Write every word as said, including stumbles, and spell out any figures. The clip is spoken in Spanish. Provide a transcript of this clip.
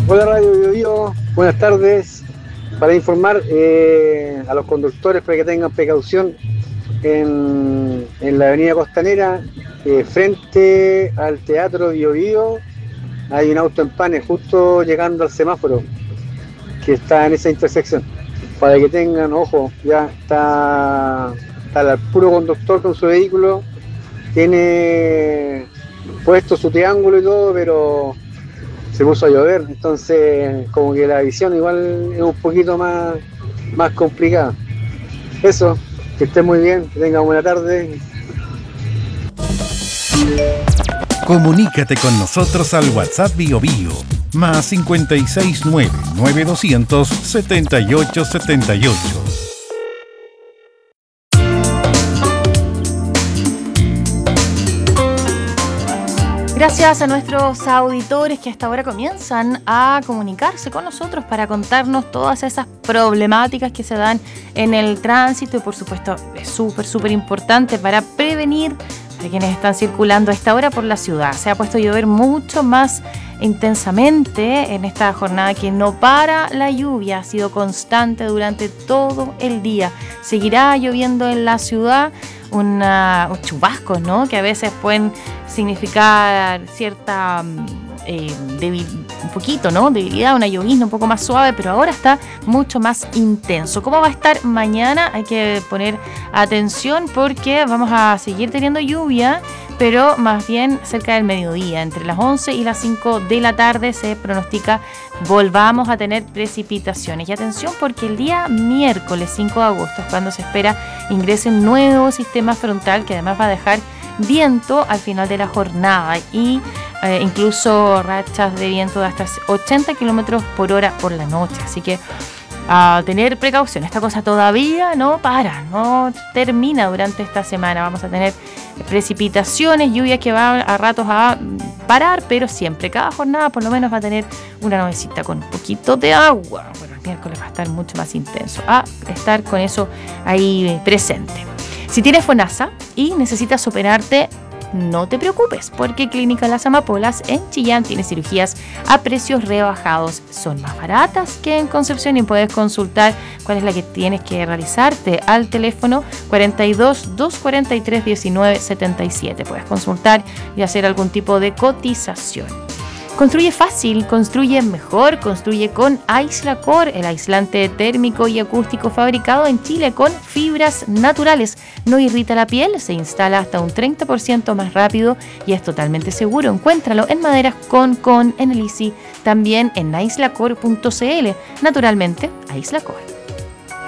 Hola Radio Bio Bio, buenas tardes. Para informar eh, a los conductores para que tengan precaución en, en la avenida Costanera, eh, frente al Teatro Bio Bio, hay un auto en panes justo llegando al semáforo que está en esa intersección. Para que tengan ojo, ya está, está el puro conductor con su vehículo, tiene puesto su triángulo y todo, pero se puso a llover, entonces como que la visión igual es un poquito más, más complicada. Eso, que estén muy bien, que tengan buena tarde. Comunícate con nosotros al WhatsApp Bio Bio, más cinco seis nueve, nueve dos cero cero, siete ocho siete ocho. Gracias a nuestros auditores que hasta ahora comienzan a comunicarse con nosotros para contarnos todas esas problemáticas que se dan en el tránsito y por supuesto es súper, súper importante para prevenir a quienes están circulando a esta hora por la ciudad. Se ha puesto a llover mucho más intensamente en esta jornada que no para la lluvia, ha sido constante durante todo el día. Seguirá lloviendo en la ciudad. Una, un chubascos, ¿no? Que a veces pueden significar cierta eh, debil, un poquito, ¿no? Debilidad, una llovizna un poco más suave, pero ahora está mucho más intenso. ¿Cómo va a estar mañana? Hay que poner atención porque vamos a seguir teniendo lluvia, pero más bien cerca del mediodía, entre las once y las cinco de la tarde se pronostica volvamos a tener precipitaciones. Y atención porque el día miércoles cinco de agosto es cuando se espera ingrese un nuevo sistema frontal que además va a dejar viento al final de la jornada y eh, incluso rachas de viento de hasta ochenta kilómetros por hora por la noche. Así que a tener precaución, esta cosa todavía no para, no termina durante esta semana. Vamos a tener precipitaciones, lluvias que van a ratos a parar, pero siempre, cada jornada por lo menos va a tener una nubecita con un poquito de agua. Bueno, el miércoles va a estar mucho más intenso, a estar con eso ahí presente. Si tienes FONASA y necesitas operarte, no te preocupes, porque Clínica Las Amapolas en Chillán tiene cirugías a precios rebajados. Son más baratas que en Concepción y puedes consultar cuál es la que tienes que realizarte al teléfono cuarenta y dos, doscientos cuarenta y tres, diecinueve setenta y siete. Puedes consultar y hacer algún tipo de cotización. Construye fácil, construye mejor, construye con Aislacor, el aislante térmico y acústico fabricado en Chile con fibras naturales. No irrita la piel, se instala hasta un treinta por ciento más rápido y es totalmente seguro. Encuéntralo en Maderas Concon, en el I C I, también en aislacor punto c l. Naturalmente, Aislacor.